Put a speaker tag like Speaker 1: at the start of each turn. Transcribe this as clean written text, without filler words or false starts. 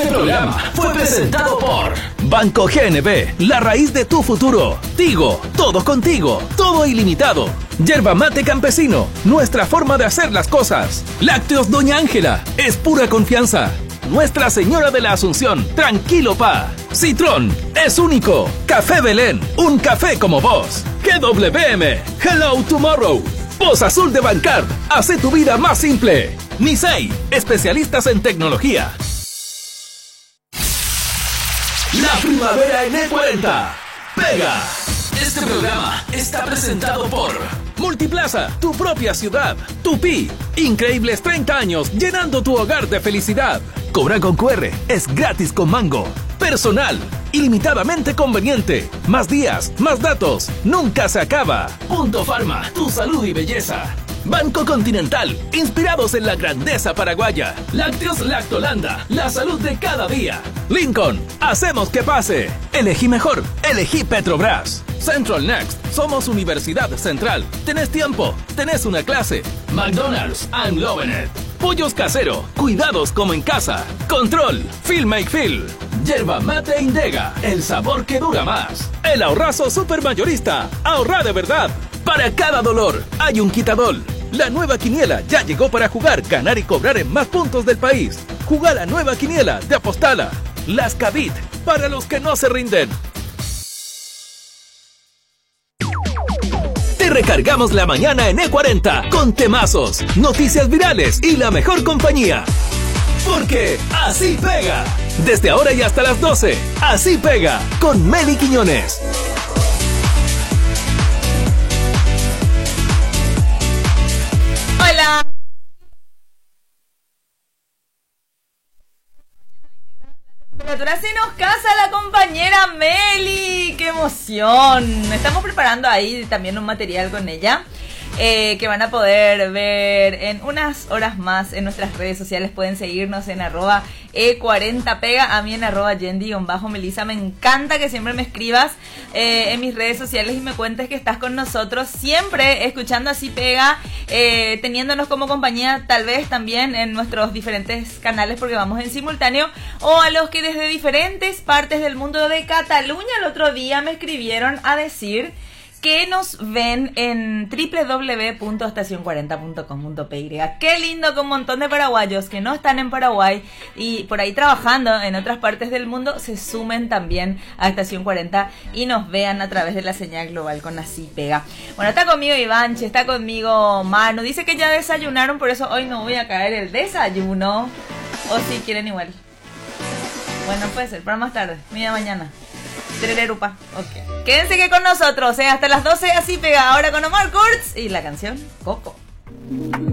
Speaker 1: Este programa fue presentado por Banco GNB, la raíz de tu futuro. Tigo, todo contigo, todo ilimitado. Yerba Mate Campesino, nuestra forma de hacer las cosas. Lácteos Doña Ángela, es pura confianza. Nuestra Señora de la Asunción, tranquilo pa. Citrón, es único. Café Belén, un café como vos. GWM, Hello Tomorrow. Voz Azul de Bancard, hace tu vida más simple. Nisei, especialistas en tecnología. La primavera en E40. Pega. Este programa está presentado por Multiplaza, tu propia ciudad. Tupi, increíbles 30 años llenando tu hogar de felicidad. Cobra con QR, es gratis con Mango. Personal, ilimitadamente conveniente. Más días, más datos, nunca se acaba. Punto Pharma, tu salud y belleza. Banco Continental, inspirados en la grandeza paraguaya. Lácteos Lactolanda, la salud de cada día. Lincoln, hacemos que pase. Elegí mejor, elegí Petrobras. Central Next, somos Universidad Central. Tenés tiempo, tenés una clase. McDonald's, I'm loving it. Pollos Casero, cuidados como en casa. Control, Feel Make Feel. Yerba Mate Indega, el sabor que dura más. El ahorrazo supermayorista, ahorra de verdad. Para cada dolor hay un Quitadol. La nueva quiniela ya llegó para jugar, ganar y cobrar en más puntos del país. Juega la nueva quiniela de Apostala. Las Cavit, para los que no se rinden. Te recargamos la mañana en E40 con temazos, noticias virales y la mejor compañía. Porque así pega. Desde ahora y hasta las 12, así pega con Meli Quiñones.
Speaker 2: Hola. Temperatura se nos casa la compañera Meli. ¡Qué emoción! Estamos preparando ahí también un material con ella. Que van a poder ver en unas horas más en nuestras redes sociales. Pueden seguirnos en @E40pega, a mí en @Yendi_Melisa. Me encanta que siempre me escribas en mis redes sociales y me cuentes que estás con nosotros siempre escuchando Así Pega, teniéndonos como compañía tal vez también en nuestros diferentes canales porque vamos en simultáneo, o a los que desde diferentes partes del mundo de Cataluña el otro día me escribieron a decir que nos ven en www.estacion40.com.py. Qué lindo que un montón de paraguayos que no están en Paraguay y por ahí trabajando en otras partes del mundo se sumen también a Estación 40 y nos vean a través de la señal global con Así Pega. Bueno, está conmigo Ivanche, está conmigo Manu. Dice que ya desayunaron, por eso hoy no voy a caer el desayuno. O si quieren igual. Bueno, puede ser, para más tarde, media mañana. Trererupa. Ok. Quédense que con nosotros, hasta las 12 Así Pega. Ahora con Omar Kurtz y la canción Coco.